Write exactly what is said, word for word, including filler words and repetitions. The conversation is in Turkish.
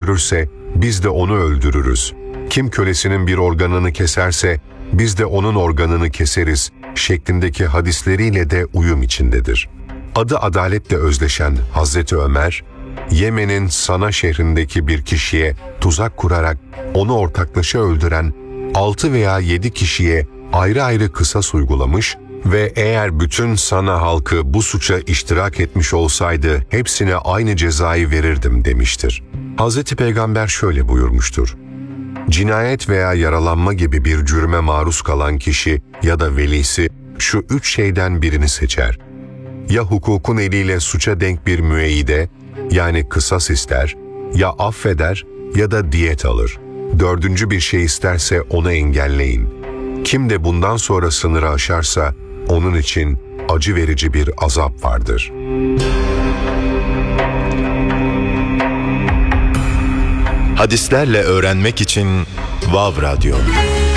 öldürürse biz de onu öldürürüz. Kim kölesinin bir organını keserse biz de onun organını keseriz şeklindeki hadisleriyle de uyum içindedir. Adı adaletle özleşen Hazreti Ömer, Yemen'in Sana şehrindeki bir kişiye tuzak kurarak onu ortaklaşa öldüren altı veya yedi kişiye ayrı ayrı kısas uygulamış ve eğer bütün Sana halkı bu suça iştirak etmiş olsaydı hepsine aynı cezayı verirdim demiştir. Hazreti Peygamber şöyle buyurmuştur: cinayet veya yaralanma gibi bir cürme maruz kalan kişi ya da velisi şu üç şeyden birini seçer. Ya hukukun eliyle suça denk bir müeyyide, yani kısas ister, ya affeder ya da diyet alır. Dördüncü bir şey isterse onu engelleyin. Kim de bundan sonra sınırı aşarsa onun için acı verici bir azap vardır. Hadislerle öğrenmek için Vav Radyo.